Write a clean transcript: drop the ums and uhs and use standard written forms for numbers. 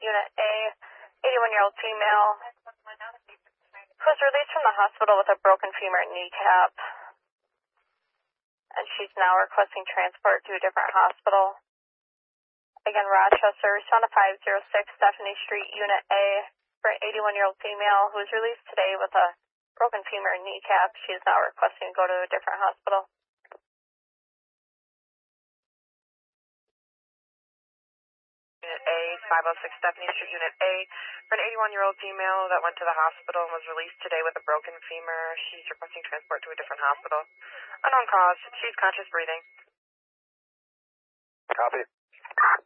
Unit A, 81-year-old female, who was released from the hospital with a broken femur and kneecap, and she's now requesting transport to a different hospital. Again, Rochester, respond to 506 Stephanie Street, Unit A, for an 81-year-old female who was released today with a broken femur and kneecap. She is now requesting to go to a different hospital. Unit A, 506 Stephanie Street, Unit A, for an 81-year-old female that went to the hospital and was released today with a broken femur. She's requesting transport to a different hospital. Unknown cause. She's conscious breathing. Copy.